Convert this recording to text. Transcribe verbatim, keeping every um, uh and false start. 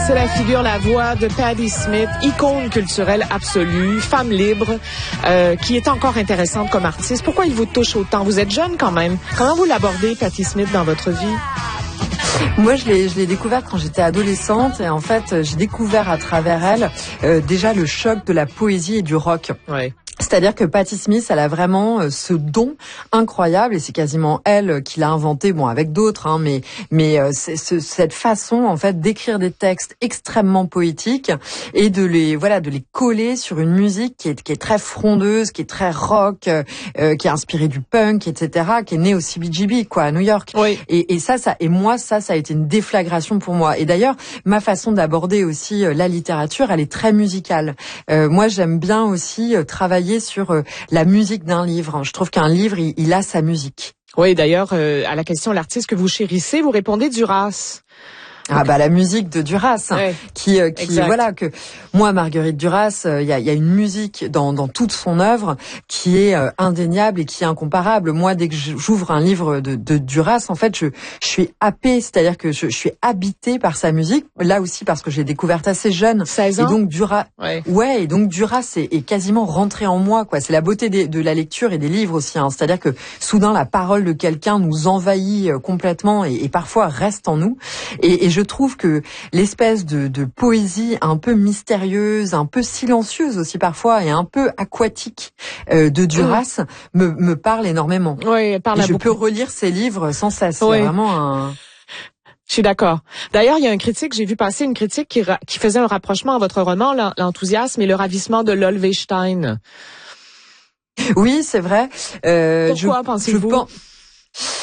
C'est la figure, la voix de Patti Smith, icône culturelle absolue, femme libre, euh, qui est encore intéressante comme artiste. Pourquoi il vous touche autant? Vous êtes jeune quand même. Comment vous l'abordez, Patti Smith, dans votre vie? Moi, je l'ai, je l'ai découverte quand j'étais adolescente et en fait, j'ai découvert à travers elle euh, déjà le choc de la poésie et du rock. Ouais. C'est-à-dire que Patti Smith, elle a vraiment euh, ce don incroyable et c'est quasiment elle qui l'a inventé, bon avec d'autres, hein, mais mais euh, c'est, ce, cette façon en fait d'écrire des textes extrêmement poétiques et de les voilà de les coller sur une musique qui est qui est très frondeuse, qui est très rock, euh, qui est inspirée du punk, et cetera, qui est née au C B G B quoi à New York. Oui. Et, et ça, ça et moi ça, ça a été une déflagration pour moi. Et d'ailleurs, ma façon d'aborder aussi euh, la littérature, elle est très musicale. Euh, moi, j'aime bien aussi euh, travailler sur euh, la musique d'un livre. Je trouve qu'un livre, il, il a sa musique. Oui, d'ailleurs, euh, à la question l'artiste que vous chérissez, vous répondez Duras. Ah bah la musique de Duras, hein, ouais, qui euh, qui exact. voilà que moi Marguerite Duras, il euh, y a il y a une musique dans dans toute son œuvre qui est euh, indéniable et qui est incomparable. Moi dès que j'ouvre un livre de de Duras, en fait je je suis happée, c'est-à-dire que je, je suis habitée par sa musique. Là aussi parce que je l'ai découverte assez jeune. seize ans. Et donc Duras, ouais. ouais, et donc Duras est, est quasiment rentré en moi quoi. C'est la beauté des, de la lecture et des livres aussi. Hein. C'est-à-dire que soudain la parole de quelqu'un nous envahit euh, complètement et, et parfois reste en nous. Et, et je trouve que l'espèce de, de poésie un peu mystérieuse, un peu silencieuse aussi parfois et un peu aquatique euh, de Duras mmh. me, me parle énormément. Oui, elle parle et à je beaucoup. peux relire ses livres sans cesse. Oui. Il y a vraiment un... Je suis d'accord. D'ailleurs, il y a un critique, j'ai vu passer une critique qui, ra- qui faisait un rapprochement à votre roman, L'enthousiasme et le ravissement de Lolvestein. Oui, c'est vrai. Euh, Pourquoi je, pensez-vous? Je pense...